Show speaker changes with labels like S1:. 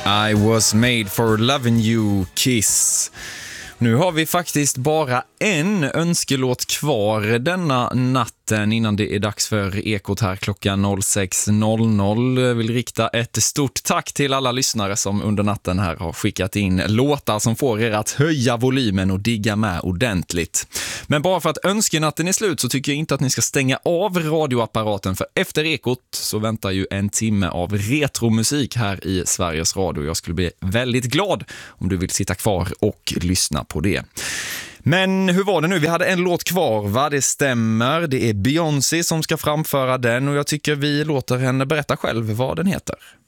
S1: I was made for loving you, Kiss. Nu har vi faktiskt bara en önskelåt kvar denna natten innan det är dags för Ekot här klockan 06.00. Vill rikta ett stort tack till alla lyssnare som under natten här har skickat in låtar som får er att höja volymen och digga med ordentligt. Men bara för att önskenatten är slut så tycker jag inte att ni ska stänga av radioapparaten, för efter Ekot så väntar ju en timme av retromusik här i Sveriges Radio. Jag skulle bli väldigt glad om du vill sitta kvar och lyssna på det. Men hur var det nu? Vi hade en låt kvar, va? Det stämmer. Det är Beyoncé som ska framföra den och jag tycker vi låter henne berätta själv vad den heter.